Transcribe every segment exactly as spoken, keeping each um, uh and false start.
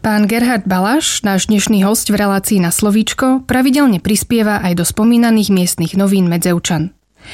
Pán Gerhard Baláš, náš dnešný hosť v relácii Na slovíčko, pravidelne prispieva aj do spomínaných miestnych novín Medzevčan.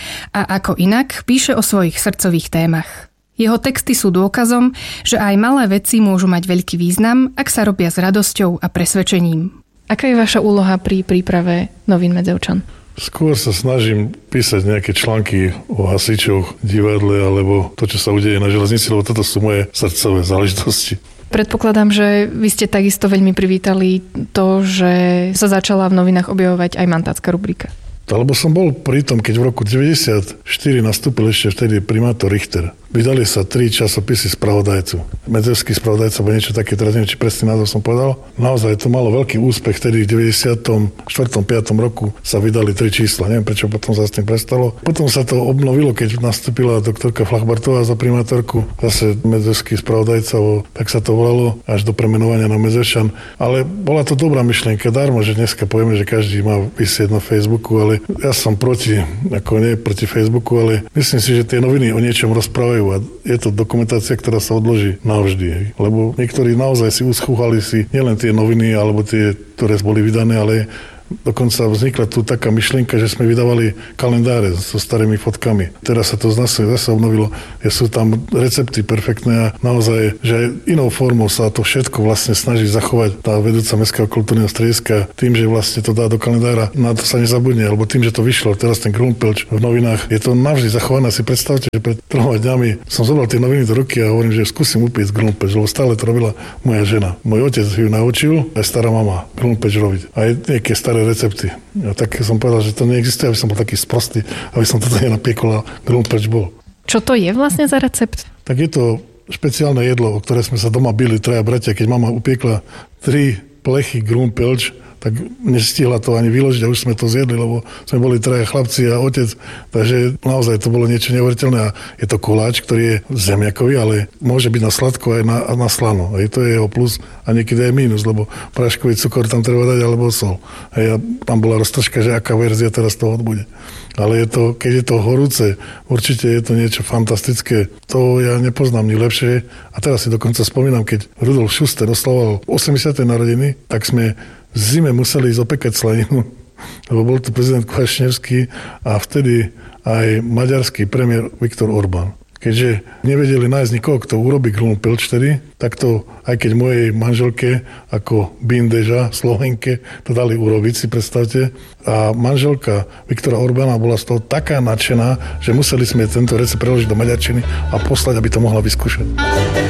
A ako inak, píše o svojich srdcových témach. Jeho texty sú dôkazom, že aj malé veci môžu mať veľký význam, ak sa robia s radosťou a presvedčením. Aká je vaša úloha pri príprave novín Medzevčan? Skôr sa snažím písať nejaké články o hasičoch, divadle alebo to, čo sa udeje na železnici, lebo toto sú moje srdcové záležitosti. Predpokladám, že vy ste takisto veľmi privítali to, že sa začala v novinách objavovať aj mandátska rubrika. Lebo som bol pri tom, keď v roku deväťdesiatštyri nastúpil ešte vtedy primátor Richter. Vydali sa tri časopisy spravodajcu. Medzevský spravodajca, alebo niečo také, teraz neviem, či presný názov som povedal. Naozaj to malo veľký úspech, vtedy v deväťdesiatom štvrtom piatom roku sa vydali tri čísla. Neviem, prečo potom sa s tým prestalo. Potom sa to obnovilo, keď nastúpila doktorka Flachbartová za primátorku, zase medzevský spravodajca, tak sa to volalo až do premenovania na Medzevčan. Ale bola to dobrá myšlienka, darmo, že dneska povieme, že každý má vysieť na Facebooku, ale ja som proti, ako nie proti Facebooku, ale myslím si, že tie noviny o niečom rozprávajú a je to dokumentácia, ktorá sa odloží navždy. Lebo niektorí naozaj si uschúhali si nielen tie noviny alebo tie, ktoré boli vydané, ale dokonca vznikla tu taká myšlienka, že sme vydávali kalendáre so starými fotkami. Teraz sa to zase, zase obnovilo. Sú tam recepty perfektné a naozaj, že aj inou formou sa to všetko vlastne snaží zachovať tá vedúca Mestského kultúrneho strediska tým, že vlastne to dá do kalendára. Na to sa nezabudne, alebo tým, že to vyšlo. Teraz ten Grumpelč v novinách. Je to navždy zachované. Si predstavte, že pred troma dňami som zobral tie noviny do ruky a hovorím, že skúsim upiť Grumpelč, lebo stále to robila moja žena. Môj otec ju naučil, aj stará mama Grumpelč robiť. A nejaké staré recepty. Ja tak som povedal, že to neexistuje, aby som bol taký sprostý, aby som toto nenapiekol a Grumpelč bol. Čo to je vlastne za recept? Tak je to špeciálne jedlo, o ktoré sme sa doma bili, traja bratia. Keď mama upiekla tri plechy Grumpelč, tak nestihla to ani vyložiť a už sme to zjedli, lebo sme boli traja chlapci a otec, takže naozaj to bolo niečo neuveriteľné a je to koláč, ktorý je zemiakový, ale môže byť na sladko aj na, na slano. A to je jeho plus a niekedy aj mínus, lebo práškový cukor tam treba dať alebo sol. A tam bola roztržka, že aká verzia teraz toho bude. Ale je to, keď je to horúce, určite je to niečo fantastické. To ja nepoznám nič lepšie. A teraz si dokonca spomínam, keď Rudolf Schuster oslavoval osemdesiate narodeniny, tak sme v zime museli ísť opekať slaninu, lebo bol tu prezident Kwaśniewski a vtedy aj maďarský premiér Viktor Orbán. Keďže nevedeli nájsť nikoho, kto urobí Grumpelč vtedy, tak to aj keď mojej manželke ako bindeža, Slovenke, to dali urobiť, si predstavte. A manželka Viktora Orbána bola z toho taká nadšená, že museli sme tento recept preložiť do maďarčiny a poslať, aby to mohla vyskúšať.